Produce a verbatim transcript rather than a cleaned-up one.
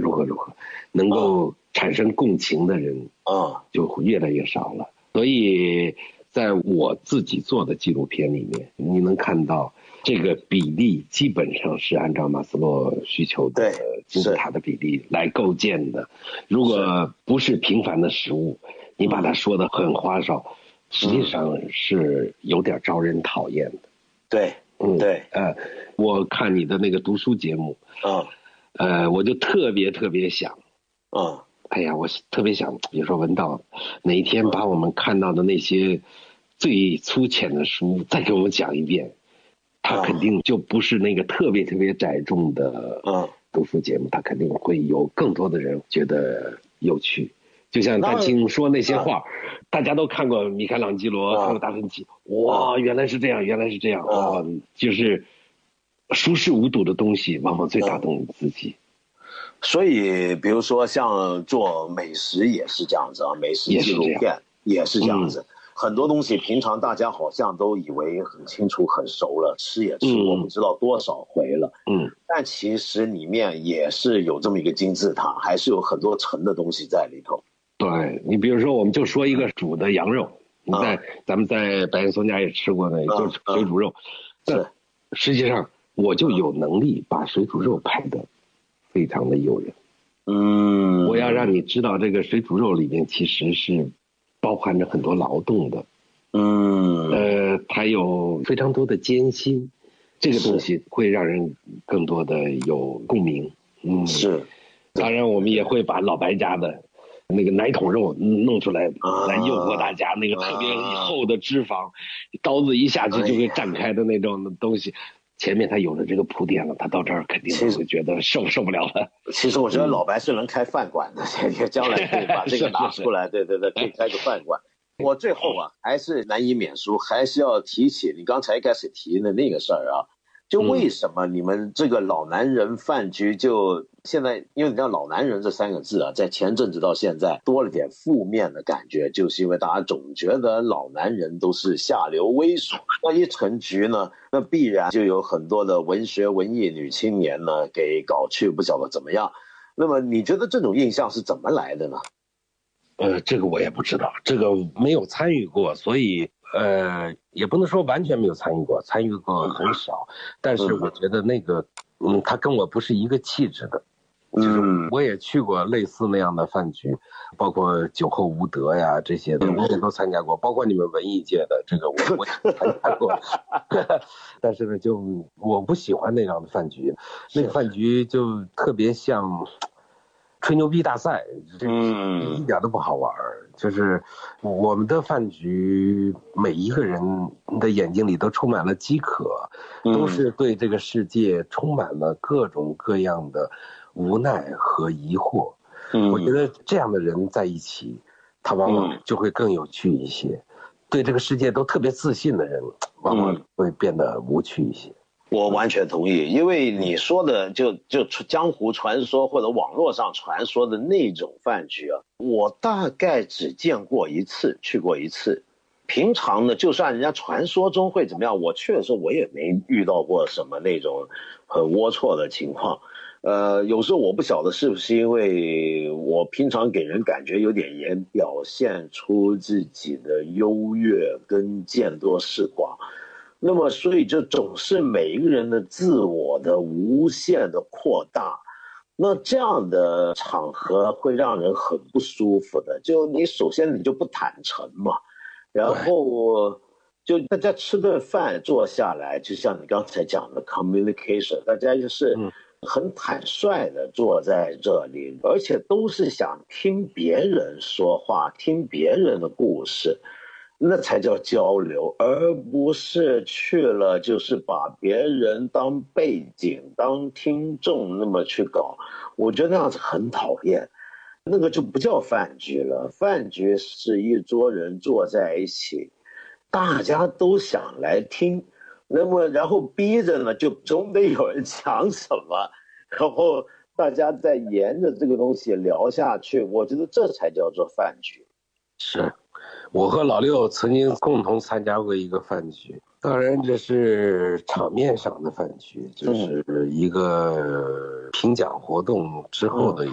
如何如何，能够产生共情的人啊， 就越来越少了。所以在我自己做的纪录片里面，你能看到这个比例基本上是按照马斯洛需求的金字塔的比例来构建的。如果不是平凡的食物，你把它说得很花哨，实际上是有点招人讨厌的。 对，嗯，对， 呃，我看你的那个读书节目， 啊， 呃，我就特别特别想， 啊， 哎呀，我特别想，比如说文道哪一天把我们看到的那些最粗浅的书再给我们讲一遍，他肯定就不是那个特别特别窄众的读书节目，他肯定会有更多的人觉得有趣。就像丹青说那些话，大家都看过米开朗基罗，看过达芬奇，哇，原来是这样，原来是这样，哇，就是熟视无睹的东西，往往最打动你自己。 所以，比如说像做美食也是这样子啊，美食纪录片也是这样子。很多东西平常大家好像都以为很清楚、很熟了，吃也吃过不知道多少回了。 嗯， 但其实里面也是有这么一个金字塔，还是有很多层的东西在里头。 对，你比如说，我们就说一个煮的羊肉，你在、啊、咱们在白岩松家也吃过那，就是水煮肉。 是， 实际上我就有能力把水煮肉拍得非常的诱人。 嗯， 我要让你知道，这个水煮肉里面其实是包含着很多劳动的。 嗯， 呃，它有非常多的艰辛，这个东西会让人更多的有共鸣。嗯， 是。 当然，我们也会把老白家的那个奶桶肉弄出来，来诱惑大家。那个特别厚的脂肪，刀子一下去就会绽开的那种东西。前面他有了这个铺垫了，他到这儿肯定会觉得受受不了了。 其实我觉得老白是能开饭馆的，嗯、将来可以把这个拿出来，对对对，可以开个饭馆。我最后啊，还是难以免俗，还是要提起你刚才一开始提的那个事儿啊。就为什么你们这个老男人饭局就现在，因为你知道老男人这三个字啊，在前阵子到现在多了点负面的感觉，就是因为大家总觉得老男人都是下流猥琐。那一成局呢，那必然就有很多的文学文艺女青年呢给搞去不晓得怎么样。那么你觉得这种印象是怎么来的呢？ 呃，这个我也不知道，这个没有参与过，所以呃，也不能说完全没有参与过，参与过很少。但是我觉得那个，嗯，他跟我不是一个气质的。就是我也去过类似那样的饭局，包括酒后无德呀这些的，我也都参加过，包括你们文艺界的这个我我也参加过。但是呢，就我不喜欢那样的饭局，那个饭局就特别像吹牛逼大赛，这一点都不好玩。就是我们的饭局，每一个人的眼睛里都充满了饥渴，都是对这个世界充满了各种各样的无奈和疑惑。我觉得这样的人在一起，他往往就会更有趣一些。对这个世界都特别自信的人，往往会变得无趣一些。 我完全同意，因为你说的就就江湖传说或者网络上传说的那种饭局啊，我大概只见过一次，去过一次。平常呢，就算人家传说中会怎么样，我去的时候我也没遇到过什么那种很龌龊的情况。呃，有时候我不晓得是不是因为我平常给人感觉有点也表现出自己的优越跟见多识广。那么所以就总是每一个人的自我的无限的扩大，那这样的场合会让人很不舒服的。就你首先你就不坦诚嘛，然后就大家吃顿饭坐下来，就像你刚才讲的 communication， 大家就是很坦率的坐在这里，而且都是想听别人说话，听别人的故事，那才叫交流，而不是去了就是把别人当背景当听众那么去搞。我觉得那样子很讨厌，那个就不叫饭局了。饭局是一桌人坐在一起，大家都想来听，那么然后逼着呢就总得有人讲什么，然后大家再沿着这个东西聊下去，我觉得这才叫做饭局。 是，我和老六曾经共同参加过一个饭局，当然这是场面上的饭局，就是一个评奖活动之后的